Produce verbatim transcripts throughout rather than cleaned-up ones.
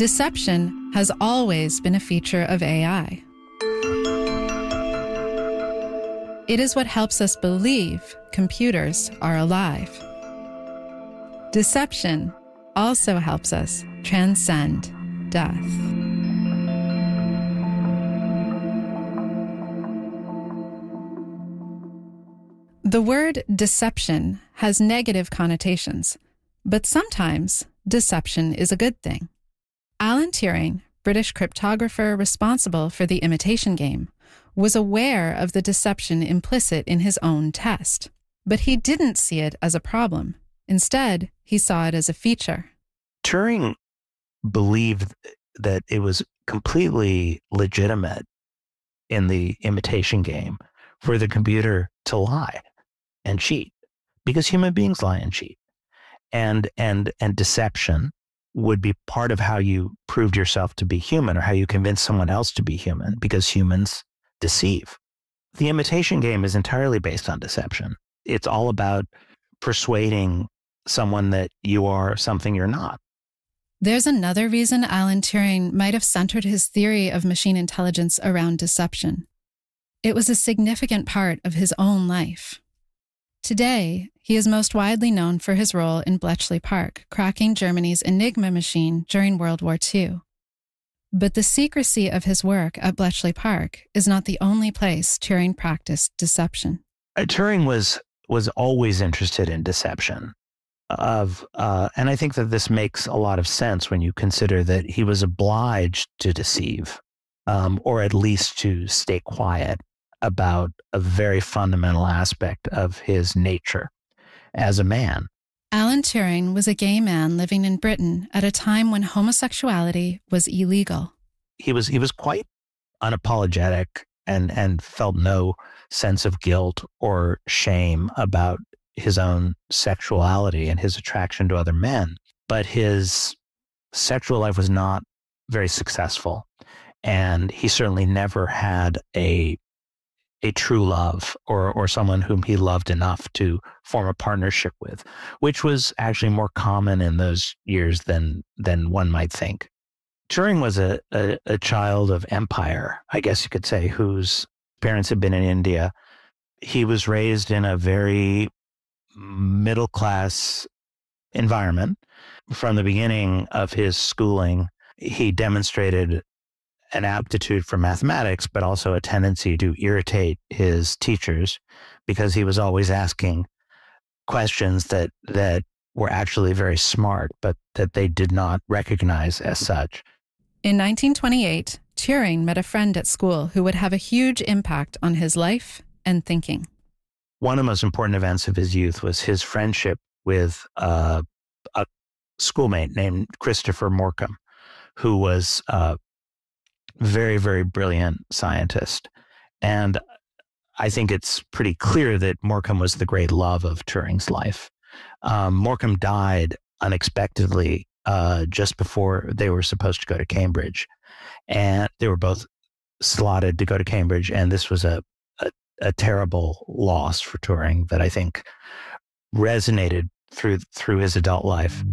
Deception has always been a feature of A I. It is what helps us believe computers are alive. Deception also helps us transcend death. The word deception has negative connotations, but sometimes deception is a good thing. Alan Turing, British cryptographer responsible for the imitation game, was aware of the deception implicit in his own test, but he didn't see it as a problem. Instead, he saw it as a feature. Turing believed that it was completely legitimate in the imitation game for the computer to lie and cheat, because human beings lie and cheat. And and and deception would be part of how you proved yourself to be human, or how you convinced someone else to be human, because humans deceive. The imitation game is entirely based on deception. It's all about persuading someone that you are something you're not. There's another reason Alan Turing might have centered his theory of machine intelligence around deception. It was a significant part of his own life. Today, he is most widely known for his role in Bletchley Park, cracking Germany's Enigma machine during World War Two. But the secrecy of his work at Bletchley Park is not the only place Turing practiced deception. Uh, Turing was was always interested in deception. Of uh, and I think that this makes a lot of sense when you consider that he was obliged to deceive, um, or at least to stay quiet about a very fundamental aspect of his nature as a man. Alan Turing was a gay man living in Britain at a time when homosexuality was illegal. He was he was quite unapologetic and and felt no sense of guilt or shame about his own sexuality and his attraction to other men. But his sexual life was not very successful, and he certainly never had a a true love, or or someone whom he loved enough to form a partnership with, which was actually more common in those years than than one might think. Turing was a, a, a child of empire, I guess you could say, whose parents had been in India. He was raised in a very middle-class environment. From the beginning of his schooling, he demonstrated an aptitude for mathematics, but also a tendency to irritate his teachers, because he was always asking questions that that were actually very smart, but that they did not recognize as such. In nineteen twenty-eight, Turing met a friend at school who would have a huge impact on his life and thinking. One of the most important events of his youth was his friendship with uh, a schoolmate named Christopher Morcom, who was uh, very, very brilliant scientist. And I think it's pretty clear that Morcom was the great love of Turing's life. Um, Morcom died unexpectedly uh, just before they were supposed to go to Cambridge. And they were both slotted to go to Cambridge. And this was a, a, a terrible loss for Turing that I think resonated through through his adult life.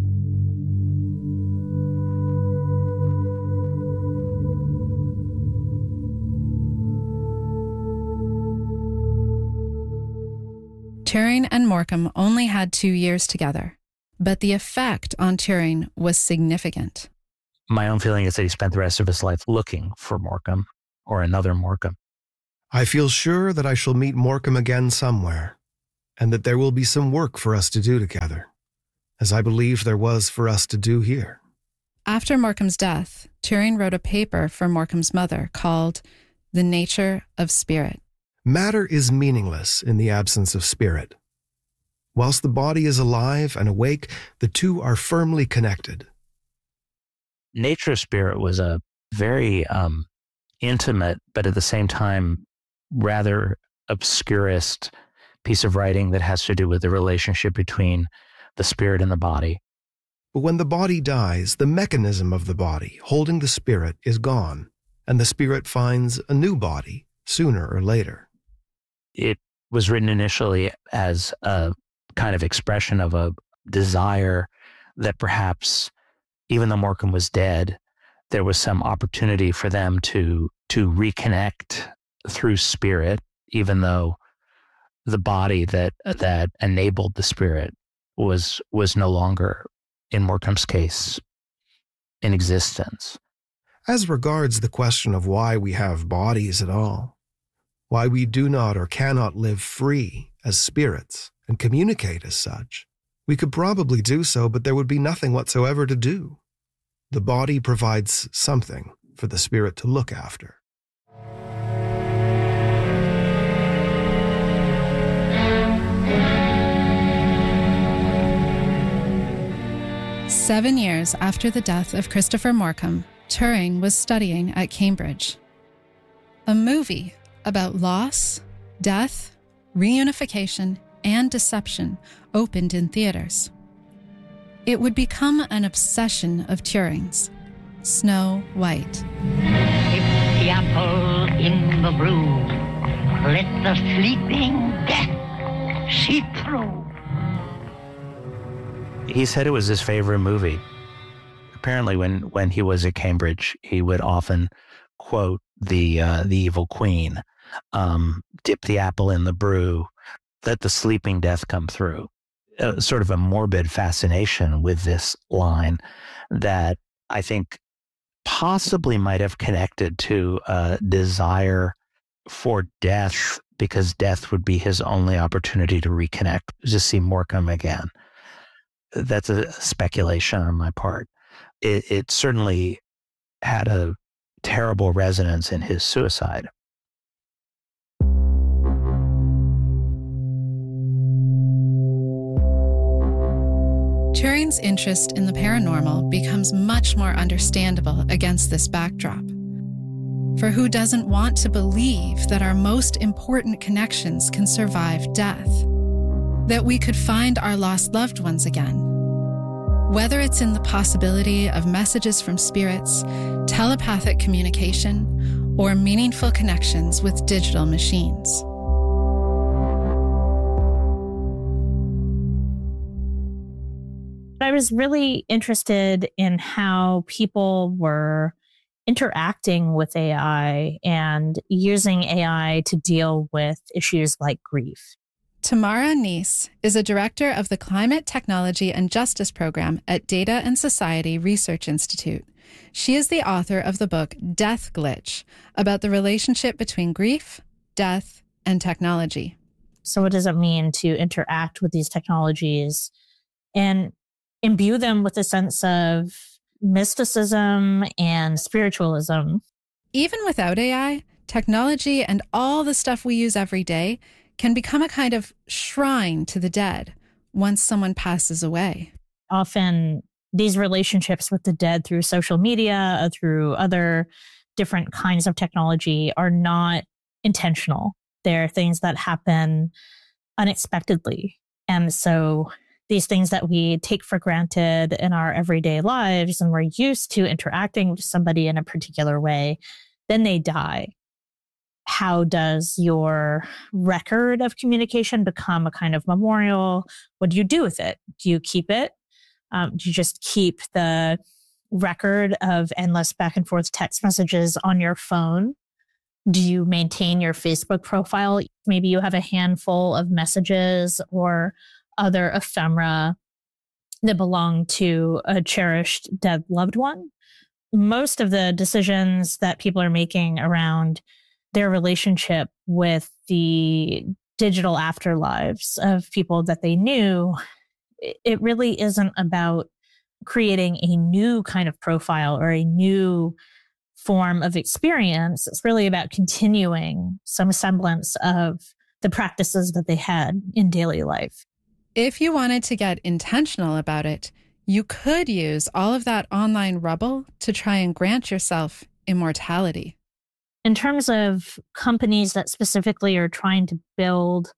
Turing and Morcom only had two years together, but the effect on Turing was significant. My own feeling is that he spent the rest of his life looking for Morcom, or another Morcom. I feel sure that I shall meet Morcom again somewhere, and that there will be some work for us to do together, as I believe there was for us to do here. After Morcom's death, Turing wrote a paper for Morcom's mother called The Nature of Spirit. Matter is meaningless in the absence of spirit. Whilst the body is alive and awake, the two are firmly connected. Nature of Spirit was a very um, intimate, but at the same time, rather obscurist piece of writing that has to do with the relationship between the spirit and the body. But when the body dies, the mechanism of the body holding the spirit is gone, and the spirit finds a new body sooner or later. It was written initially as a kind of expression of a desire that perhaps, even though Morcom was dead, there was some opportunity for them to to reconnect through spirit, even though the body that that enabled the spirit was was no longer, in Morecambe's case, in existence. As regards the question of why we have bodies at all, why we do not or cannot live free as spirits and communicate as such, we could probably do so, but there would be nothing whatsoever to do. The body provides something for the spirit to look after. Seven years after the death of Christopher Morcombe, Turing was studying at Cambridge. A movie about loss, death, reunification, and deception opened in theaters. It would become an obsession of Turing's, Snow White. Dip the apple in the brew, let the sleeping death see through. He said it was his favorite movie. Apparently, when, when he was at Cambridge, he would often quote the uh, the evil queen, um, dip the apple in the brew, let the sleeping death come through. Uh, sort of a morbid fascination with this line that I think possibly might have connected to a desire for death, because death would be his only opportunity to reconnect, to see Morecambe again. That's a speculation on my part. It, it certainly had a terrible resonance in his suicide. Turing's interest in the paranormal becomes much more understandable against this backdrop. For who doesn't want to believe that our most important connections can survive death? That we could find our lost loved ones again? Whether it's in the possibility of messages from spirits, telepathic communication, or meaningful connections with digital machines. I was really interested in how people were interacting with A I and using A I to deal with issues like grief. Tamara Neese is a director of the Climate, Technology, and Justice Program at Data and Society Research Institute. She is the author of the book Death Glitch, about the relationship between grief, death, and technology. So what does it mean to interact with these technologies and imbue them with a sense of mysticism and spiritualism? Even without A I, technology and all the stuff we use every day can become a kind of shrine to the dead once someone passes away. Often these relationships with the dead through social media, or through other different kinds of technology, are not intentional. They're things that happen unexpectedly. And so these things that we take for granted in our everyday lives, and we're used to interacting with somebody in a particular way, then they die. How does your record of communication become a kind of memorial? What do you do with it? Do you keep it? Um, do you just keep the record of endless back and forth text messages on your phone? Do you maintain your Facebook profile? Maybe you have a handful of messages or other ephemera that belong to a cherished dead loved one. Most of the decisions that people are making around their relationship with the digital afterlives of people that they knew, it really isn't about creating a new kind of profile or a new form of experience. It's really about continuing some semblance of the practices that they had in daily life. If you wanted to get intentional about it, you could use all of that online rubble to try and grant yourself immortality. In terms of companies that specifically are trying to build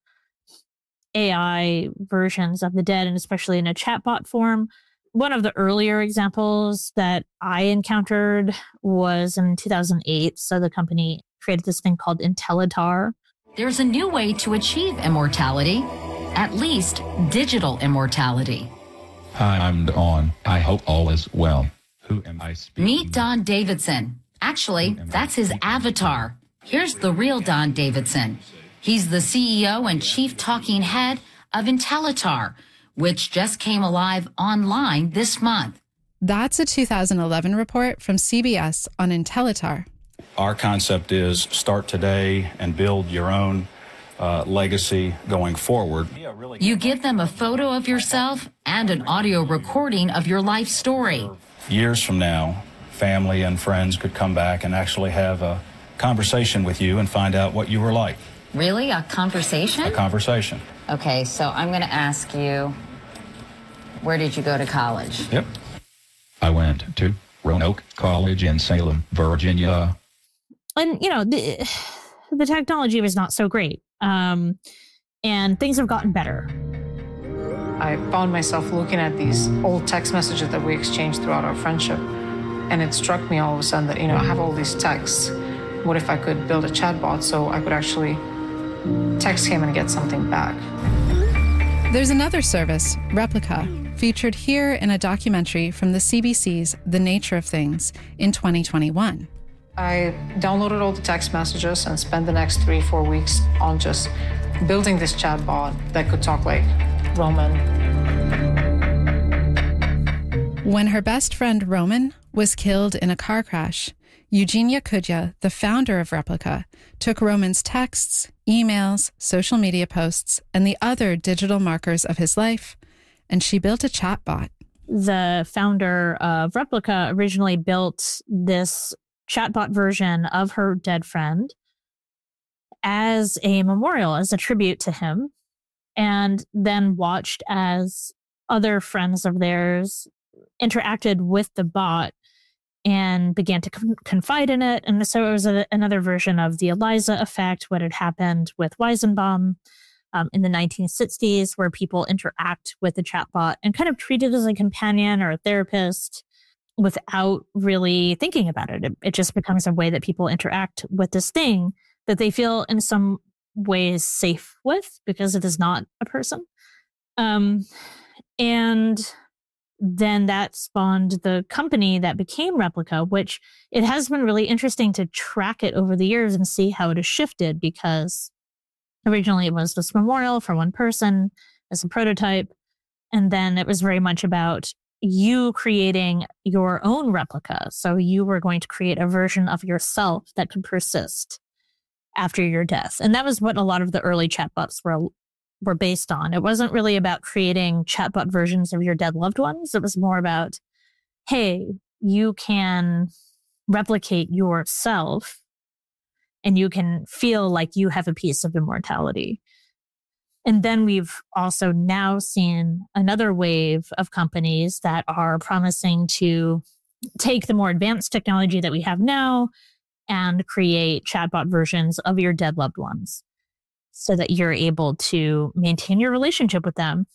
A I versions of the dead, and especially in a chatbot form, one of the earlier examples that I encountered was in two thousand eight. So the company created this thing called Intellitar. There's a new way to achieve immortality, at least digital immortality. Hi, I'm Dawn. I hope all is well. Who am I speaking? Meet Don Davidson. Actually, that's his avatar. Here's the real Don Davidson. He's the C E O and chief talking head of Intellitar, which just came alive online this month. That's a two thousand eleven report from C B S on Intellitar. Our concept is start today and build your own uh, legacy going forward. You give them a photo of yourself and an audio recording of your life story. Years from now, family and friends could come back and actually have a conversation with you and find out what you were like. Really? A conversation? A conversation. Okay, so I'm going to ask you, where did you go to college? Yep. I went to Roanoke College in Salem, Virginia. And, you know, the, the technology was not so great. Um, and things have gotten better. I found myself looking at these old text messages that we exchanged throughout our friendship. And it struck me all of a sudden that, you know, I have all these texts. What if I could build a chatbot so I could actually text him and get something back? There's another service, Replica, featured here in a documentary from the C B C's The Nature of Things in twenty twenty-one. I downloaded all the text messages and spent the next three, four weeks on just building this chatbot that could talk like Roman. When her best friend Roman was killed in a car crash, Eugenia Kudya, the founder of Replica, took Roman's texts, emails, social media posts, and the other digital markers of his life, and she built a chatbot. The founder of Replica originally built this chatbot version of her dead friend as a memorial, as a tribute to him, and then watched as other friends of theirs interacted with the bot and began to con- confide in it. And so it was a, another version of the Eliza effect, what had happened with Weizenbaum um, in the nineteen sixties, where people interact with the chatbot and kind of treat it as a companion or a therapist without really thinking about it. It, it just becomes a way that people interact with this thing that they feel in some ways safe with because it is not a person. Um, and then that spawned the company that became Replica, which it has been really interesting to track it over the years and see how it has shifted, because originally it was this memorial for one person as a prototype. And then it was very much about you creating your own replica. So you were going to create a version of yourself that could persist after your death. And that was what a lot of the early chatbots were were based on. It wasn't really about creating chatbot versions of your dead loved ones. It was more about, hey, you can replicate yourself and you can feel like you have a piece of immortality. And then we've also now seen another wave of companies that are promising to take the more advanced technology that we have now and create chatbot versions of your dead loved ones, so that you're able to maintain your relationship with them.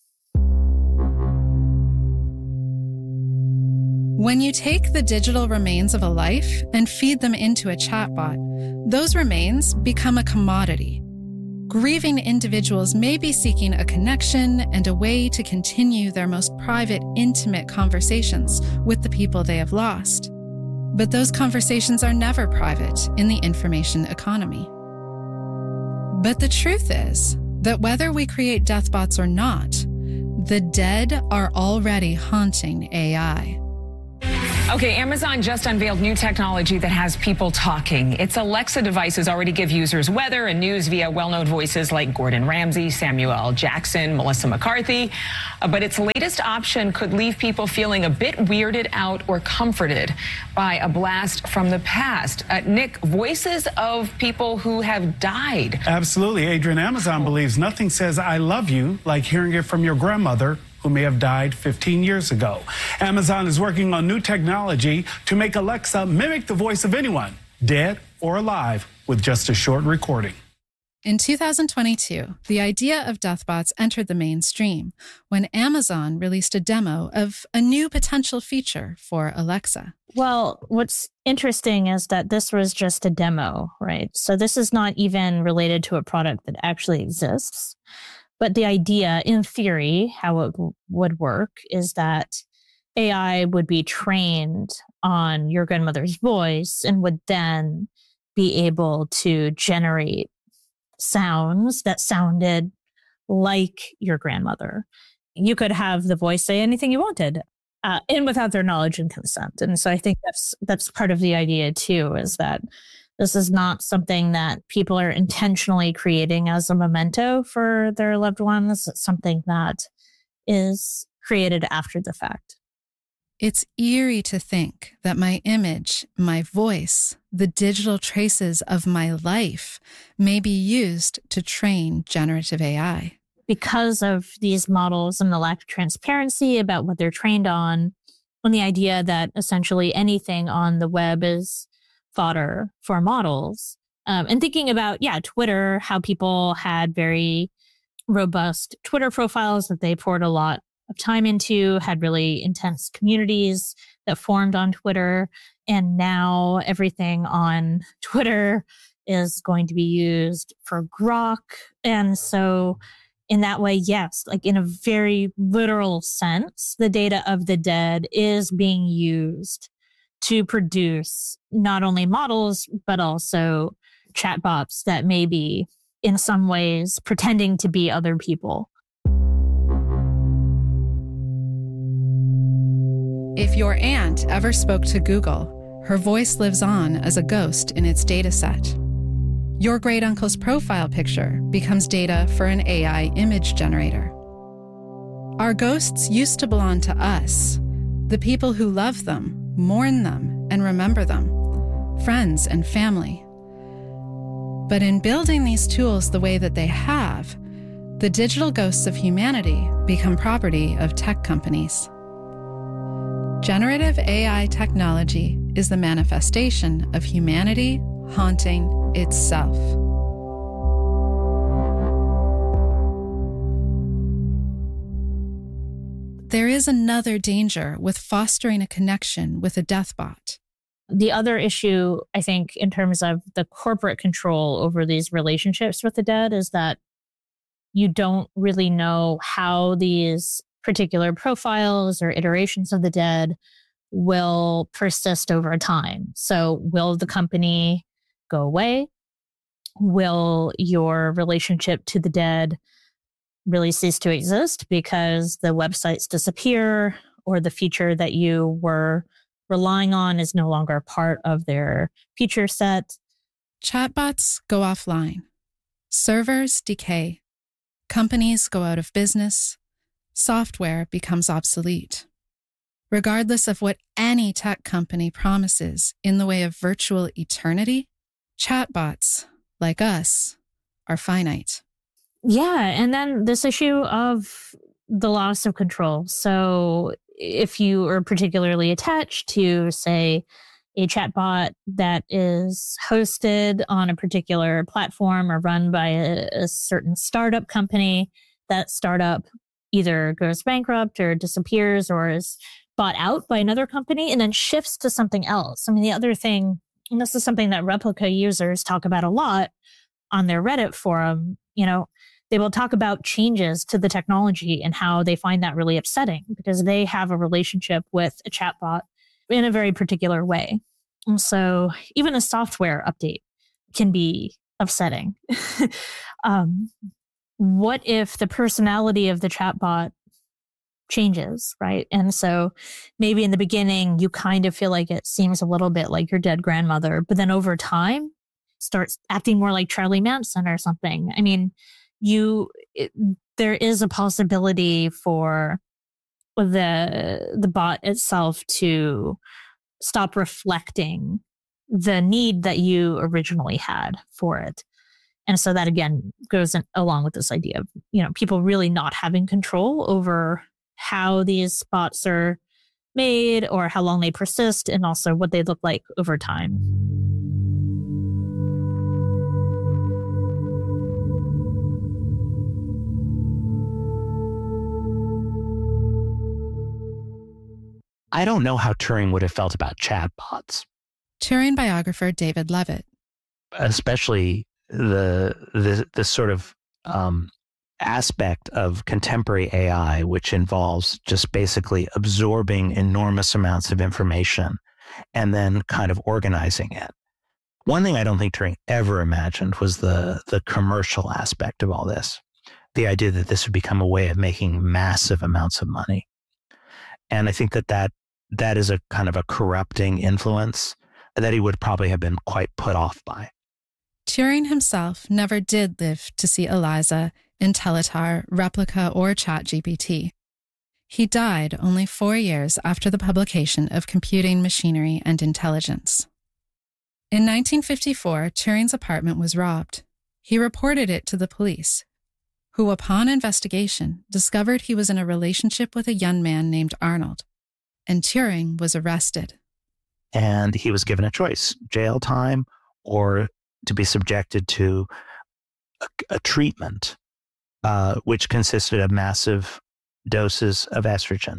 When you take the digital remains of a life and feed them into a chatbot, those remains become a commodity. Grieving individuals may be seeking a connection and a way to continue their most private, intimate conversations with the people they have lost. But those conversations are never private in the information economy. But the truth is that whether we create deathbots or not, the dead are already haunting A I. Okay, Amazon just unveiled new technology that has people talking. Its Alexa devices already give users weather and news via well-known voices like Gordon Ramsay, Samuel L. Jackson, Melissa McCarthy. Uh, but its latest option could leave people feeling a bit weirded out or comforted by a blast from the past. Uh, Nick, voices of people who have died. Absolutely, Adrian. Amazon believes nothing says I love you like hearing it from your grandmother, who may have died fifteen years ago. Amazon is working on new technology to make Alexa mimic the voice of anyone, dead or alive, with just a short recording. In two thousand twenty-two, the idea of deathbots entered the mainstream when Amazon released a demo of a new potential feature for Alexa. Well, what's interesting is that this was just a demo, right? So this is not even related to a product that actually exists. But the idea, in theory, how it w- would work is that A I would be trained on your grandmother's voice and would then be able to generate sounds that sounded like your grandmother. You could have the voice say anything you wanted, uh, and without their knowledge and consent. And so I think that's that's part of the idea too, is that this is not something that people are intentionally creating as a memento for their loved ones. It's something that is created after the fact. It's eerie to think that my image, my voice, the digital traces of my life may be used to train generative A I. Because of these models and the lack of transparency about what they're trained on, and the idea that essentially anything on the web is fodder for models. Um, and thinking about, yeah, Twitter, how people had very robust Twitter profiles that they poured a lot of time into, had really intense communities that formed on Twitter. And now everything on Twitter is going to be used for Grok. And so in that way, yes, like in a very literal sense, the data of the dead is being used to produce not only models, but also chatbots that may be in some ways pretending to be other people. If your aunt ever spoke to Google, her voice lives on as a ghost in its data set. Your great uncle's profile picture becomes data for an A I image generator. Our ghosts used to belong to us, the people who love them, mourn them, and remember them, friends and family. But in building these tools the way that they have, the digital ghosts of humanity become property of tech companies. Generative A I technology is the manifestation of humanity haunting itself. There is another danger with fostering a connection with a deathbot. The other issue, I think, in terms of the corporate control over these relationships with the dead is that you don't really know how these particular profiles or iterations of the dead will persist over time. So will the company go away? Will your relationship to the dead really cease to exist because the websites disappear or the feature that you were relying on is no longer part of their feature set? Chatbots go offline. Servers decay. Companies go out of business. Software becomes obsolete. Regardless of what any tech company promises in the way of virtual eternity, chatbots, like us, are finite. Yeah, and then this issue of the loss of control. So if you are particularly attached to, say, a chatbot that is hosted on a particular platform or run by a, a certain startup company, that startup either goes bankrupt or disappears or is bought out by another company and then shifts to something else. I mean, the other thing, and this is something that Replika users talk about a lot on their Reddit forum, you know, they will talk about changes to the technology and how they find that really upsetting because they have a relationship with a chatbot in a very particular way. And so even a software update can be upsetting. um, what if the personality of the chatbot changes, right? And so maybe in the beginning, you kind of feel like it seems a little bit like your dead grandmother, but then over time starts acting more like Charlie Manson or something. I mean, you, it, there is a possibility for the, the bot itself to stop reflecting the need that you originally had for it. And so that, again, goes in, along with this idea of, you know, people really not having control over how these bots are made or how long they persist and also what they look like over time. I don't know how Turing would have felt about chatbots. Turing biographer David Levitt. Especially the the, the sort of um, aspect of contemporary A I, which involves just basically absorbing enormous amounts of information and then kind of organizing it. One thing I don't think Turing ever imagined was the, the commercial aspect of all this. The idea that this would become a way of making massive amounts of money. And I think that that, that is a kind of a corrupting influence that he would probably have been quite put off by. Turing himself never did live to see ELIZA, IntelliTAR, Replica, or ChatGPT. He died only four years after the publication of Computing, Machinery, and Intelligence. In nineteen fifty-four, Turing's apartment was robbed. He reported it to the police, who, upon investigation, discovered he was in a relationship with a young man named Arnold, and Turing was arrested. And he was given a choice, jail time or to be subjected to a, a treatment, uh, which consisted of massive doses of estrogen.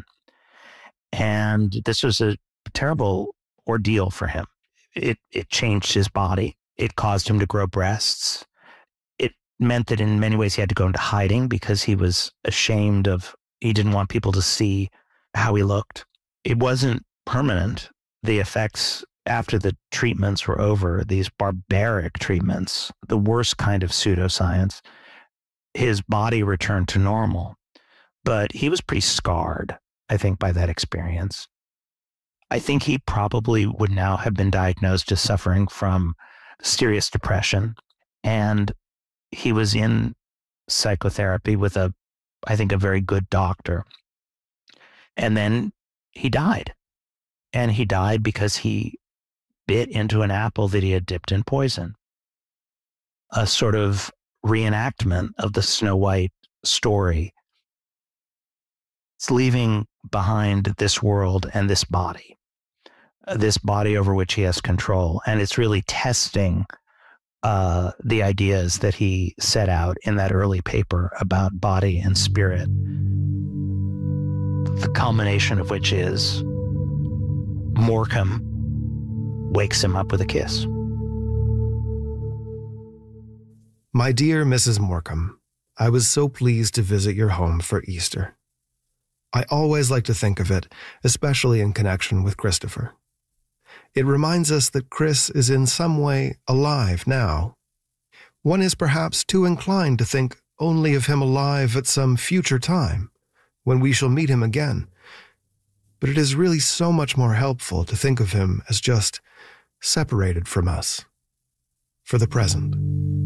And this was a terrible ordeal for him. It, it changed his body. It caused him to grow breasts. It meant that in many ways he had to go into hiding because he was ashamed of, he didn't want people to see how he looked. It wasn't permanent. The effects after the treatments were over, these barbaric treatments, the worst kind of pseudoscience, his body returned to normal. But he was pretty scarred, I think, by that experience. I think he probably would now have been diagnosed as suffering from serious depression. And he was in psychotherapy with a, I think, a very good doctor. And then he died. And he died because he bit into an apple that he had dipped in poison. A sort of reenactment of the Snow White story. It's leaving behind this world and this body, this body over which he has control. And it's really testing uh, the ideas that he set out in that early paper about body and spirit, the culmination of which is Morcom wakes him up with a kiss. My dear Missus Morcom, I was so pleased to visit your home for Easter. I always like to think of it, especially in connection with Christopher. It reminds us that Chris is in some way alive now. One is perhaps too inclined to think only of him alive at some future time, when we shall meet him again. But it is really so much more helpful to think of him as just separated from us, for the present.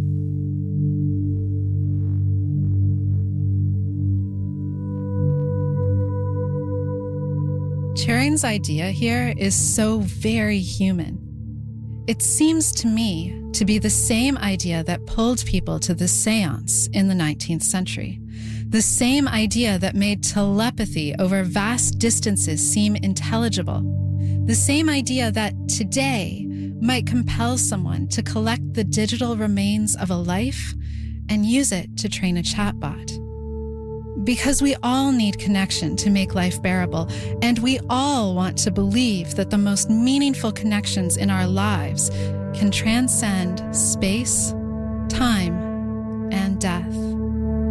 Turing's idea here is so very human. It seems to me to be the same idea that pulled people to the seance in the nineteenth century. The same idea that made telepathy over vast distances seem intelligible. The same idea that today might compel someone to collect the digital remains of a life and use it to train a chatbot. Because we all need connection to make life bearable, and we all want to believe that the most meaningful connections in our lives can transcend space, time, and death.